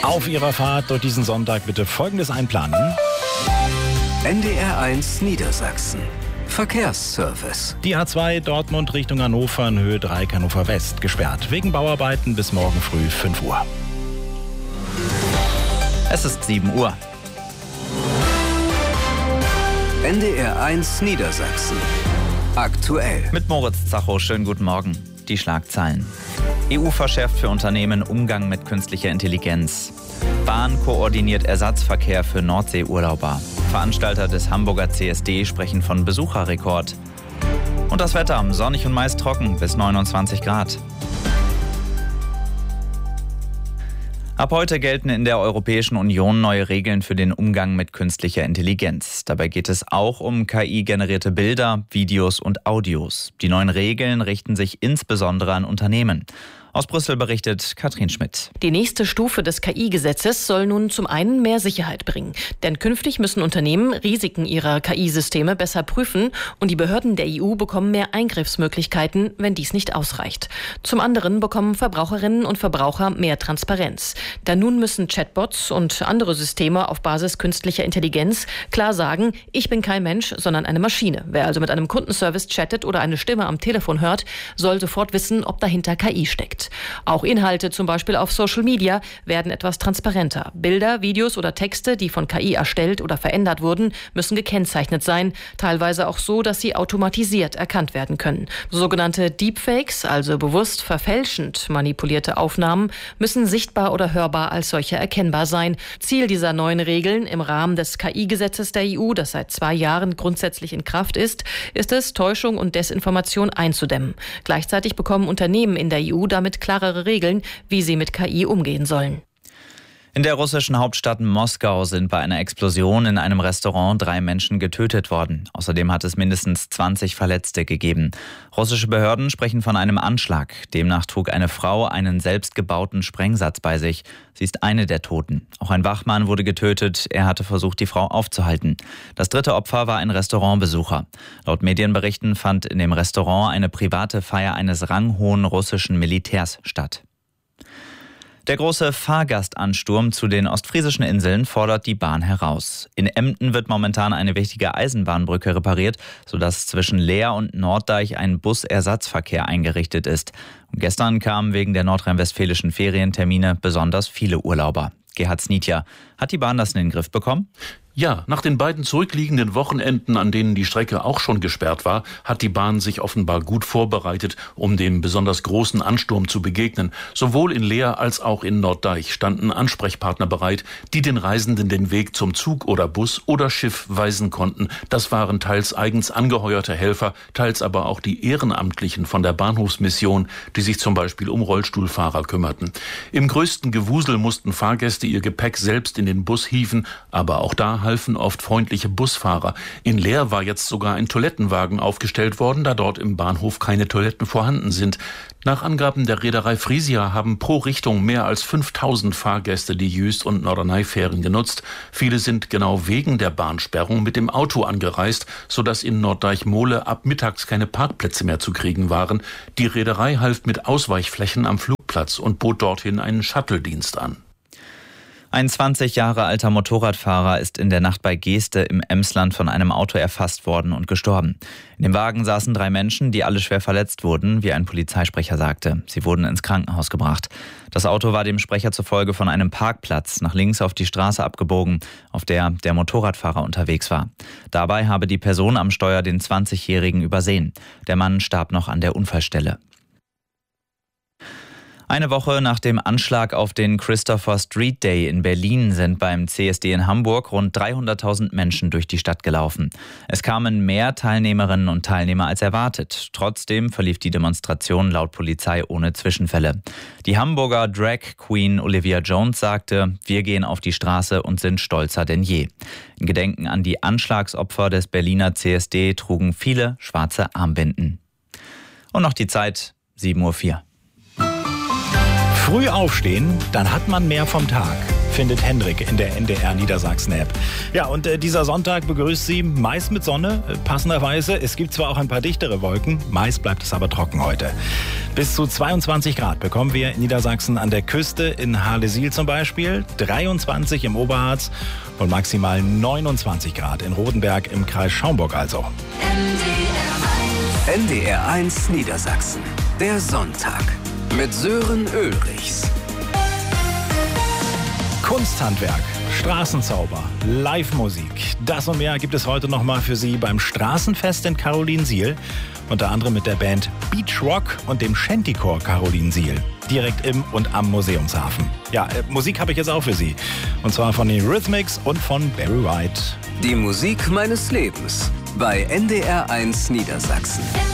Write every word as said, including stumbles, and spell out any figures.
Auf Ihrer Fahrt durch diesen Sonntag bitte Folgendes einplanen. N D R eins Niedersachsen. Verkehrsservice. Die A zwei Dortmund Richtung Hannover in Höhe drei Hannover West gesperrt. Wegen Bauarbeiten bis morgen früh fünf Uhr. Es ist sieben Uhr. N D R eins Niedersachsen. Aktuell. Mit Moritz Zacho, schönen guten Morgen. Die Schlagzeilen. E U verschärft für Unternehmen Umgang mit künstlicher Intelligenz. Bahn koordiniert Ersatzverkehr für Nordseeurlauber. Veranstalter des Hamburger C S D sprechen von Besucherrekord. Und das Wetter, sonnig und meist trocken bis neunundzwanzig Grad. Ab heute gelten in der Europäischen Union neue Regeln für den Umgang mit künstlicher Intelligenz. Dabei geht es auch um K I-generierte Bilder, Videos und Audios. Die neuen Regeln richten sich insbesondere an Unternehmen. Aus Brüssel berichtet Katrin Schmidt. Die nächste Stufe des K I-Gesetzes soll nun zum einen mehr Sicherheit bringen. Denn künftig müssen Unternehmen Risiken ihrer K I-Systeme besser prüfen und die Behörden der E U bekommen mehr Eingriffsmöglichkeiten, wenn dies nicht ausreicht. Zum anderen bekommen Verbraucherinnen und Verbraucher mehr Transparenz. Denn nun müssen Chatbots und andere Systeme auf Basis künstlicher Intelligenz klar sagen, ich bin kein Mensch, sondern eine Maschine. Wer also mit einem Kundenservice chattet oder eine Stimme am Telefon hört, soll sofort wissen, ob dahinter K I steckt. Auch Inhalte, zum Beispiel auf Social Media, werden etwas transparenter. Bilder, Videos oder Texte, die von K I erstellt oder verändert wurden, müssen gekennzeichnet sein, teilweise auch so, dass sie automatisiert erkannt werden können. Sogenannte Deepfakes, also bewusst verfälschend manipulierte Aufnahmen, müssen sichtbar oder hörbar als solche erkennbar sein. Ziel dieser neuen Regeln im Rahmen des K I-Gesetzes der E U, das seit zwei Jahren grundsätzlich in Kraft ist, ist es, Täuschung und Desinformation einzudämmen. Gleichzeitig bekommen Unternehmen in der E U damit klarere Regeln, wie sie mit K I umgehen sollen. In der russischen Hauptstadt Moskau sind bei einer Explosion in einem Restaurant drei Menschen getötet worden. Außerdem hat es mindestens zwanzig Verletzte gegeben. Russische Behörden sprechen von einem Anschlag. Demnach trug eine Frau einen selbstgebauten Sprengsatz bei sich. Sie ist eine der Toten. Auch ein Wachmann wurde getötet. Er hatte versucht, die Frau aufzuhalten. Das dritte Opfer war ein Restaurantbesucher. Laut Medienberichten fand in dem Restaurant eine private Feier eines ranghohen russischen Militärs statt. Der große Fahrgastansturm zu den ostfriesischen Inseln fordert die Bahn heraus. In Emden wird momentan eine wichtige Eisenbahnbrücke repariert, sodass zwischen Leer und Norddeich ein Busersatzverkehr eingerichtet ist. Und gestern kamen wegen der nordrhein-westfälischen Ferientermine besonders viele Urlauber. Gerhard Snitja, hat die Bahn das in den Griff bekommen? Ja, nach den beiden zurückliegenden Wochenenden, an denen die Strecke auch schon gesperrt war, hat die Bahn sich offenbar gut vorbereitet, um dem besonders großen Ansturm zu begegnen. Sowohl in Leer als auch in Norddeich standen Ansprechpartner bereit, die den Reisenden den Weg zum Zug oder Bus oder Schiff weisen konnten. Das waren teils eigens angeheuerte Helfer, teils aber auch die Ehrenamtlichen von der Bahnhofsmission, die sich zum Beispiel um Rollstuhlfahrer kümmerten. Im größten Gewusel mussten Fahrgäste ihr Gepäck selbst in den Bus hieven, aber auch da halfen oft freundliche Busfahrer. In Leer war jetzt sogar ein Toilettenwagen aufgestellt worden, da dort im Bahnhof keine Toiletten vorhanden sind. Nach Angaben der Reederei Frisia haben pro Richtung mehr als fünftausend Fahrgäste die Jüst- und Norderney-Fähren genutzt. Viele sind genau wegen der Bahnsperrung mit dem Auto angereist, sodass in Norddeich-Mohle ab mittags keine Parkplätze mehr zu kriegen waren. Die Reederei half mit Ausweichflächen am Flugplatz und bot dorthin einen Shuttle-Dienst an. Ein zwanzig Jahre alter Motorradfahrer ist in der Nacht bei Geeste im Emsland von einem Auto erfasst worden und gestorben. In dem Wagen saßen drei Menschen, die alle schwer verletzt wurden, wie ein Polizeisprecher sagte. Sie wurden ins Krankenhaus gebracht. Das Auto war dem Sprecher zufolge von einem Parkplatz nach links auf die Straße abgebogen, auf der der Motorradfahrer unterwegs war. Dabei habe die Person am Steuer den zwanzigjährigen übersehen. Der Mann starb noch an der Unfallstelle. Eine Woche nach dem Anschlag auf den Christopher Street Day in Berlin sind beim C S D in Hamburg rund dreihunderttausend Menschen durch die Stadt gelaufen. Es kamen mehr Teilnehmerinnen und Teilnehmer als erwartet. Trotzdem verlief die Demonstration laut Polizei ohne Zwischenfälle. Die Hamburger Drag Queen Olivia Jones sagte, wir gehen auf die Straße und sind stolzer denn je. In Gedenken an die Anschlagsopfer des Berliner C S D trugen viele schwarze Armbinden. Und noch die Zeit, sieben Uhr vier. Früh aufstehen, dann hat man mehr vom Tag, findet Hendrik in der N D R Niedersachsen-App. Ja, und äh, dieser Sonntag begrüßt sie meist mit Sonne, äh, passenderweise. Es gibt zwar auch ein paar dichtere Wolken, meist bleibt es aber trocken heute. Bis zu zweiundzwanzig Grad bekommen wir in Niedersachsen an der Küste, in Hadesil zum Beispiel, dreiundzwanzig im Oberharz und maximal neunundzwanzig Grad in Rodenberg im Kreis Schaumburg also. N D R eins Niedersachsen, der Sonntag mit Sören Ulrichs. Kunsthandwerk, Straßenzauber, Live-Musik. Das und mehr gibt es heute noch mal für Sie beim Straßenfest in Karolinsiel. Unter anderem mit der Band Beach Rock und dem Shantycore Karolinsiel. Direkt im und am Museumshafen. Ja, äh, Musik habe ich jetzt auch für Sie. Und zwar von den Rhythmics und von Barry White. Die Musik meines Lebens bei N D R eins Niedersachsen.